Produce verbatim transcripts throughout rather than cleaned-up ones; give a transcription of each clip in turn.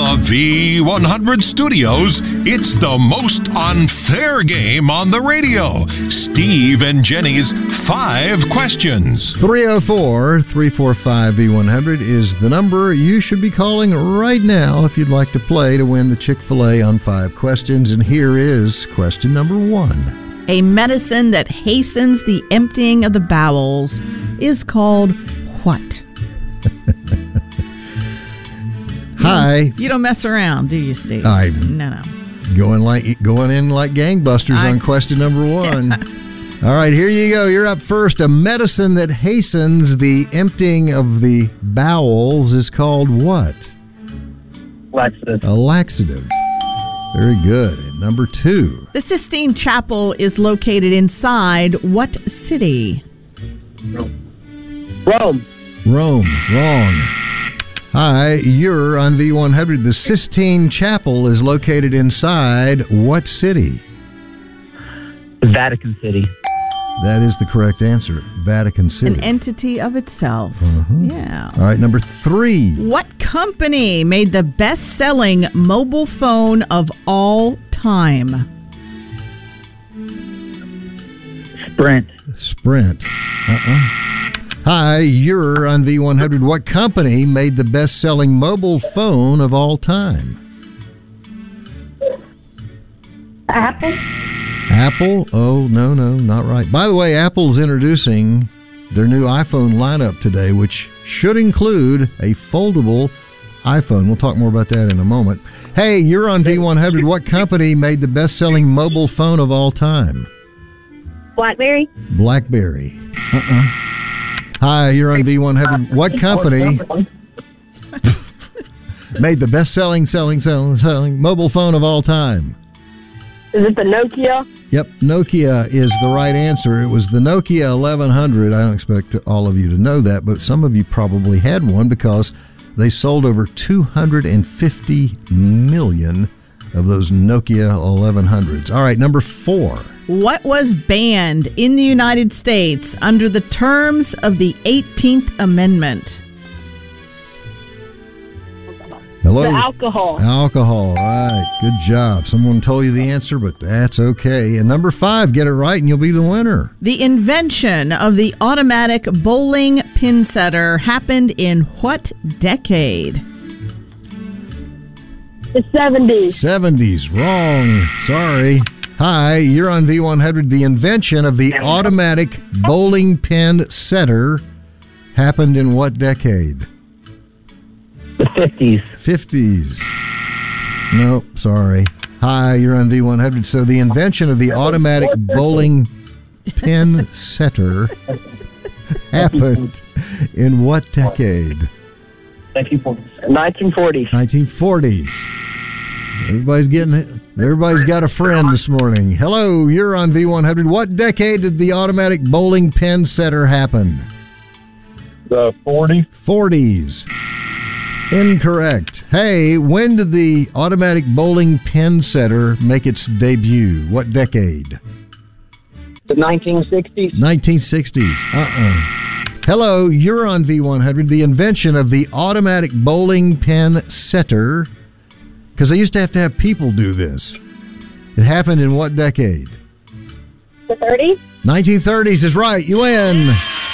the V one hundred studios, it's the most unfair game on the radio. Steve and Jenny's Five Questions. three oh four, three four five, V one hundred is the number you should be calling right now if you'd like to play to win the Chick-fil-A on Five Questions. And here is question number one. A medicine that hastens the emptying of the bowels is called what? Hi. You don't mess around, do you, Steve? I no, no. Going like going in like gangbusters I, on question number one. All right, here you go. You're up first. A medicine that hastens the emptying of the bowels is called what? Laxative. A laxative. Very good. And number two. The Sistine Chapel is located inside what city? Rome. Rome. Wrong. Hi, you're on V one hundred. The Sistine Chapel is located inside what city? Vatican City. That is the correct answer. Vatican City. An entity of itself. Uh-huh. Yeah. All right, number three. What company made the best-selling mobile phone of all time? Sprint. Sprint. Uh-uh. Hi, you're on V one hundred. What company made the best-selling mobile phone of all time? Apple. Apple? Oh, no, no, not right. By the way, Apple's introducing their new iPhone lineup today, which should include a foldable iPhone. We'll talk more about that in a moment. Hey, you're on V one hundred. What company made the best-selling mobile phone of all time? BlackBerry. BlackBerry. Uh-uh. Hi, you're on V one hundred. What company made the best-selling, selling, selling, selling mobile phone of all time? Is it the Nokia? Yep, Nokia is the right answer. It was the Nokia eleven hundred. I don't expect all of you to know that, but some of you probably had one because they sold over two hundred fifty million of those Nokia eleven hundreds. All right, number four. What was banned in the United States under the terms of the eighteenth Amendment? Hello? The alcohol. Alcohol, right. Good job. Someone told you the answer, but that's okay. And number five, get it right and you'll be the winner. The invention of the automatic bowling pin setter happened in what decade? The seventies. seventies, wrong. Sorry. Hi, you're on V one hundred. The invention of the automatic bowling pin setter happened in what decade? The fifties. fifties. Nope, sorry. Hi, you're on V one hundred. So the invention of the automatic bowling pin setter happened in what decade? nineteen forties. nineteen forties. Everybody's getting it. Everybody's got a friend this morning. Hello, you're on V one hundred. What decade did the automatic bowling pin setter happen? The forties. forties. Incorrect. Hey, when did the automatic bowling pin setter make its debut? What decade? The nineteen sixties. nineteen sixties. Uh-uh. Hello, you're on V one hundred. The invention of the automatic bowling pin setter, because they used to have to have people do this. It happened in what decade? The thirties. nineteen thirties is right. You win.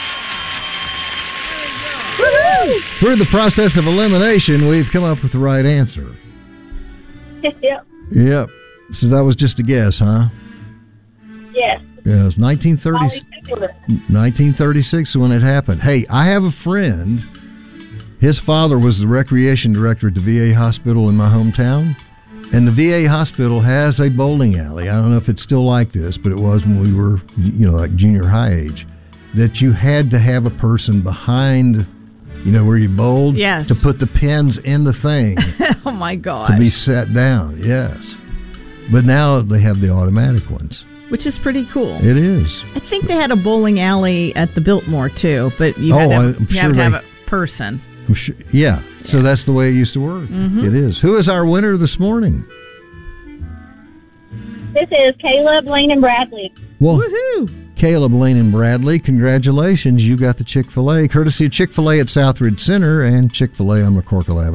Through the process of elimination, we've come up with the right answer. Yep. Yep. So that was just a guess, huh? Yes. Yeah, it was nineteen thirty, nineteen thirty-six when it happened. Hey, I have a friend. His father was the recreation director at the V A hospital in my hometown. And the V A hospital has a bowling alley. I don't know if it's still like this, but it was when we were, you know, like junior high age, that you had to have a person behind, you know, where you bowled, yes, to put the pins in the thing. Oh, my God. To be set down, yes. But now they have the automatic ones. Which is pretty cool. It is. I think they had a bowling alley at the Biltmore, too, but you Oh, had to, I'm you sure had to they- have a person. I'm sure, yeah. yeah, so that's the way it used to work. Mm-hmm. It is. Who is our winner this morning? This is Caleb, Lane, and Bradley. Well, Woohoo! Caleb, Lane, and Bradley, congratulations. You got the Chick-fil-A, courtesy of Chick-fil-A at Southridge Center and Chick-fil-A on McCorkle Avenue.